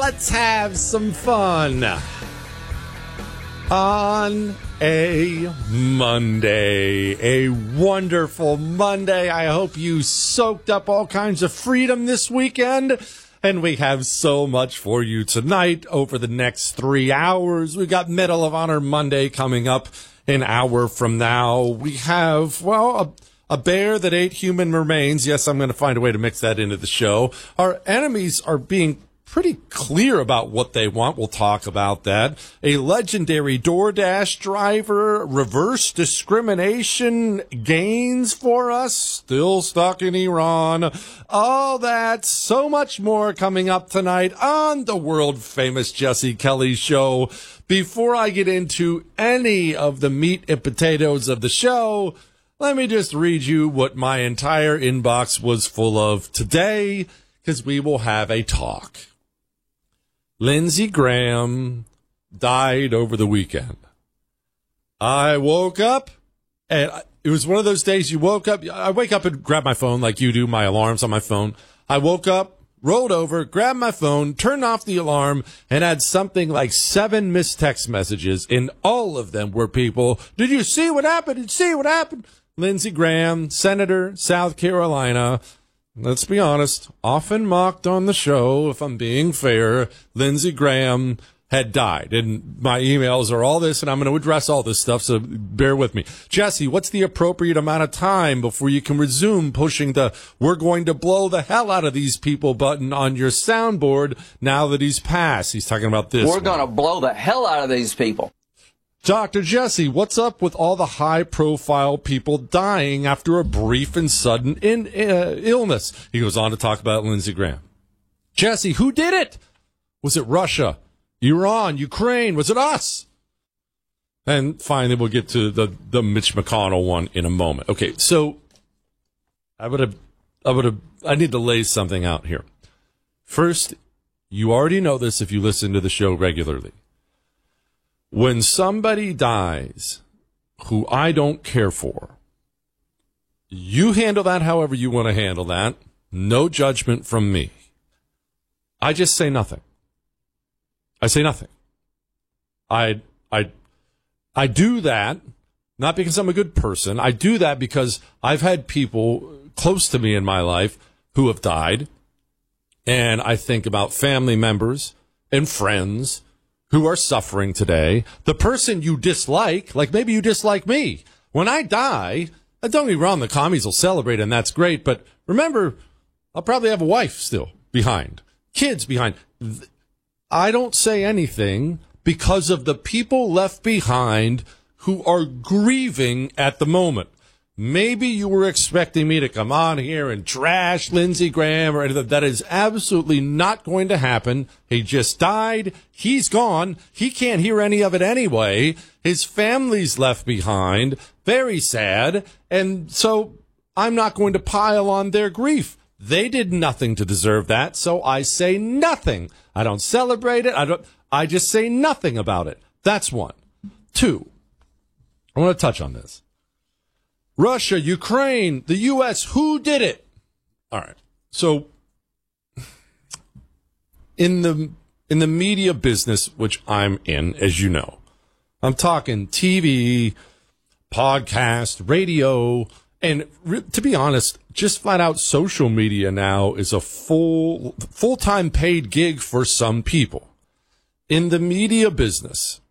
Let's have some fun on a Monday, a wonderful Monday. I hope you soaked up all kinds of freedom this weekend, and we have so much for you tonight over the next 3 hours. We got Medal of Honor Monday coming up an hour from now. We have, well, a bear that ate human remains. Yes, I'm going to find a way to mix that into the show. Our enemies are being pretty clear about what they want. We'll talk about that. A legendary DoorDash driver, reverse discrimination gains for us, still stuck in Iran. All that, so much more coming up tonight on the world-famous Jesse Kelly Show. Before I get into any of the meat and potatoes of the show, let me just read you what my entire inbox was full of today, because we will have a talk. Lindsey Graham died over the weekend. I woke up, and it was one of those days you woke up. I wake up and grab my phone like you do, my alarms on my phone. I woke up, rolled over, grabbed my phone, turned off the alarm, and had something like 7 missed text messages, and all of them were people, did you see what happened? Did you see what happened? Lindsey Graham, Senator, South Carolina, let's be honest, often mocked on the show, if I'm being fair, Lindsey Graham had died. And my emails are all this, and I'm going to address all this stuff, so bear with me. Jesse, what's the appropriate amount of time before you can resume pushing the "we're going to blow the hell out of these people" button on your soundboard now that he's passed? He's talking about this. We're going to blow the hell out of these people. Dr. Jesse, what's up with all the high-profile people dying after a brief and sudden illness? He goes on to talk about Lindsey Graham. Jesse, who did it? Was it Russia, Iran, Ukraine? Was it us? And finally, we'll get to the Mitch McConnell one in a moment. Okay, so I need to lay something out here. First, you already know this if you listen to the show regularly. When somebody dies who I don't care for, you handle that however you want to handle that. No judgment from me. I just say nothing. I say nothing. I do that not because I'm a good person. I do that because I've had people close to me in my life who have died, and I think about family members and friends who are suffering today. The person you dislike, like maybe you dislike me. When I die, don't get me wrong, the commies will celebrate, and that's great. But remember, I'll probably have a wife still behind, kids behind. I don't say anything because of the people left behind who are grieving at the moment. Maybe you were expecting me to come on here and trash Lindsey Graham or anything. That is absolutely not going to happen. He just died. He's gone. He can't hear any of it anyway. His family's left behind. Very sad. And so I'm not going to pile on their grief. They did nothing to deserve that, so I say nothing. I don't celebrate it. I just say nothing about it. That's one. 2, I want to touch on this. Russia, Ukraine, the U.S., who did it? All right. So in the media business, which I'm in, as you know, I'm talking TV, podcast, radio, and to be honest, just flat out social media now is a full-time paid gig for some people. In the media business,